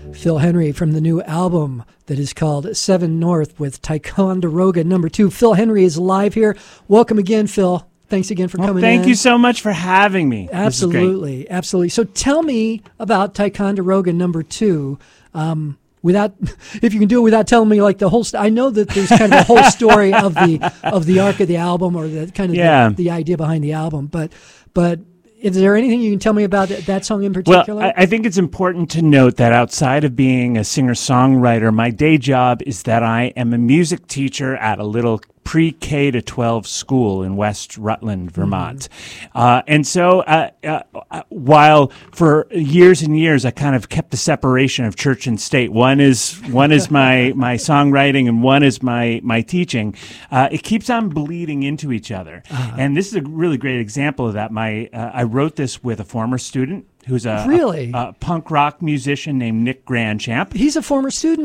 Phil Henry from the new album that is called Seven North with Ticonderoga #2. Phil Henry is live here. Welcome again, Phil. Thanks again for coming in. Thank you so much for having me. Absolutely, absolutely. So tell me about Ticonderoga #2. Without, if you can do it without telling me like the whole. I know that there's kind of a whole story of the arc of the album, or the kind of the idea behind the album. But is there anything you can tell me about that song in particular? Well, I think it's important to note that outside of being a singer-songwriter, my day job is that I am a music teacher at a little pre-K to 12 school in West Rutland, Vermont. And so while for years and years I kind of kept the separation of church and state, one is my songwriting and one is my teaching, it keeps on bleeding into each other. And this is a really great example of that. I wrote this with a former student who's a punk rock musician named Nick Grandchamp. He's a former student.